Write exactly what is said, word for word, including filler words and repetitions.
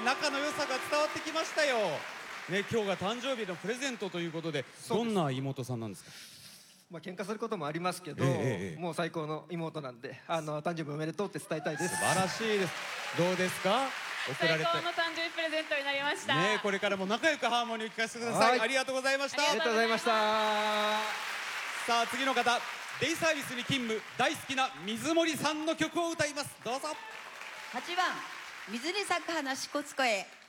仲の良さが伝わってきましたよ。ね、今日が誕生日のプレゼントということで、どんな妹さんなんですか？ まあ喧嘩することもありますけど、 ええええ、 もう最高の妹なんで、あの誕生日おめでとうって伝えたいです。 素晴らしいです。どうですか？送られて。 最高の誕生日プレゼントになりました。 ね、これからも仲良くハーモニーを聞かせてください。ありがとうございました。 ありがとうございました。 さあ次の方、デイサービスに勤務、大好きな水森さんの曲を歌います。どうぞ。 はちばん水に咲く花支笏湖へ。